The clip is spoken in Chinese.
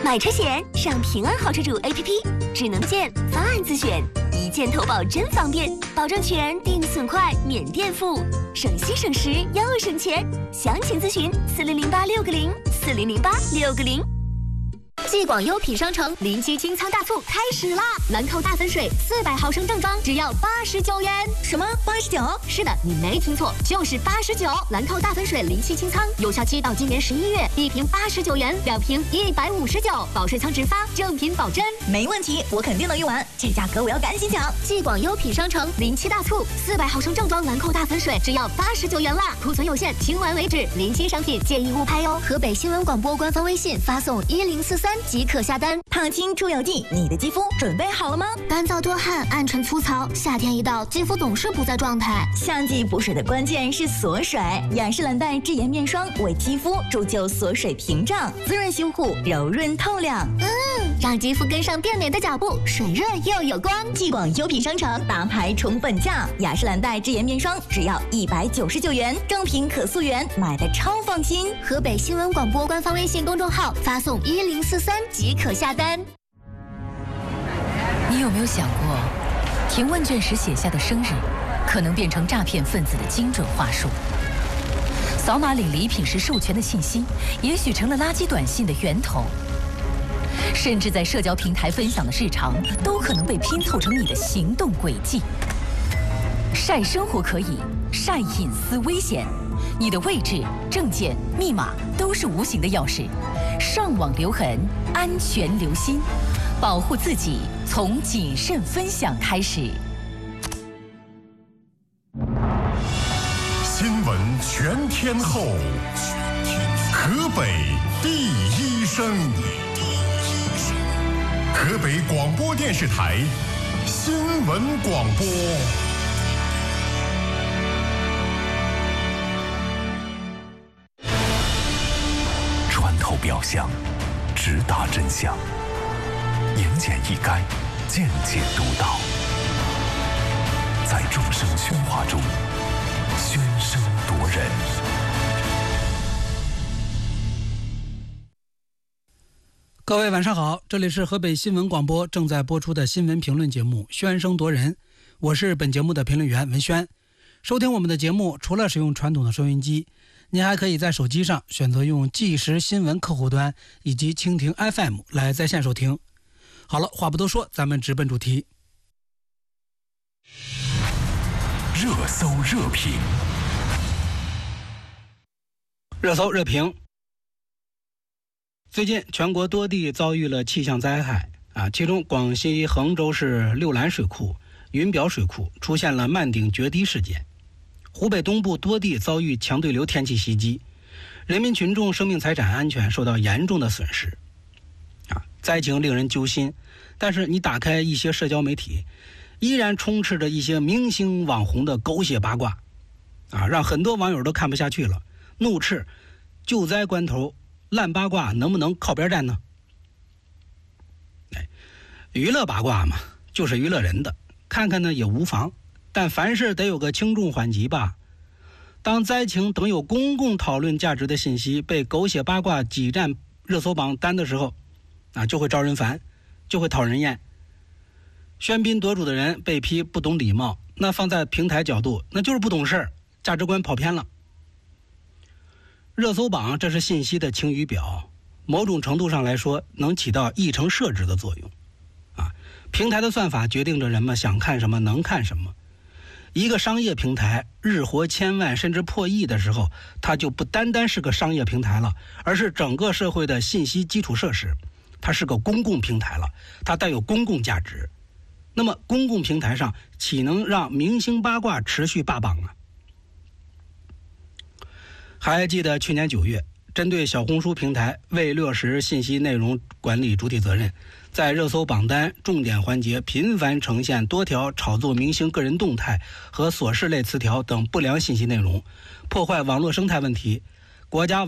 买车险上平安好车主 APP， 智能键方案自选，一键投保真方便，保证全定损快免垫付，省心省时又省钱。详情咨询4008-660，4008-660。继广优品商城临期清仓大促开始啦！兰蔻大粉水400毫升正装只要89元。 什么89？ 是的，你没听错，就是89。兰蔻大粉水临期清仓，有效期到今年11月，一瓶89元，2瓶159，保税仓直发，正品保真。 没问题，我肯定能用完，这价格我要赶紧抢！ 继广优品商城临期大促，400毫升正装兰蔻大粉水只要89元啦，库存有限，清完为止，临期商品建议勿拍哟。河北新闻广播官方微信发送1043。即可下单。 烫青出油剂，你的肌肤准备好了吗？ 干燥多汗，暗沉粗糙，夏天一到，肌肤总是不在状态。 夏季补水的关键是锁水，雅诗兰黛智妍面霜为肌肤铸就锁水屏障，滋润修护，柔润透亮。 让肌肤跟上变美的脚步，水润又有光。 继广优品商城大牌重本价，雅诗兰黛智妍面霜只要199元，正品可溯源，买的超放心。 河北新闻广播官方微信公众号发送1043即可下单。 你有没有想过，填问卷时写下的生日，可能变成诈骗分子的精准话术？扫码领礼品时授权的信息，也许成了垃圾短信的源头。甚至在社交平台分享的日常，都可能被拼凑成你的行动轨迹。晒生活可以，晒隐私危险。你的位置、证件、密码都是无形的钥匙，上网留痕，安全留心，保护自己从谨慎分享开始。 新闻全天候，河北第一声，河北广播电视台新闻广播。 透表象，直达真相，言简意赅，见解独到，在众生喧哗中喧声夺人。 各位晚上好，这里是河北新闻广播正在播出的新闻评论节目《喧声夺人》，我是本节目的评论员文轩。收听我们的节目，除了使用传统的收音机，您还可以在手机上选择用即时新闻客户端以及蜻蜓 FM 来在线收听。好了，话不多说，咱们直奔主题。 热搜热评， 热搜热评。最近全国多地遭遇了气象灾害其中广西衡州市六兰水库、云表水库出现了漫顶决堤事件。湖北东部多地遭遇强对流天气袭击，人民群众生命财产安全受到严重的损失。灾情令人揪心，但是你打开一些社交媒体，依然充斥着一些明星网红的狗血八卦，让很多网友都看不下去了，怒斥救灾关头烂八卦能不能靠边站呢？娱乐八卦嘛，就是娱乐人的，看看呢也无妨。但凡事得有个轻重缓急吧。当灾情等有公共讨论价值的信息被狗血八卦挤占热搜榜单的时候，就会招人烦，就会讨人厌。喧宾夺主的人被批不懂礼貌，那放在平台角度，那就是不懂事，价值观跑偏了。热搜榜这是信息的晴雨表，某种程度上来说能起到议程设置的作用。平台的算法决定着人们想看什么能看什么。一个商业平台日活千万甚至破亿的时候，它就不单单是个商业平台了，而是整个社会的信息基础设施，它是个公共平台了，它带有公共价值。那么公共平台上岂能让明星八卦持续霸榜啊？还记得去年9月，针对小红书平台未落实信息内容管理主体责任，在热搜榜单重点环节频繁呈现多条炒作明星个人动态和琐事类词条等不良信息内容，破坏网络生态问题。国家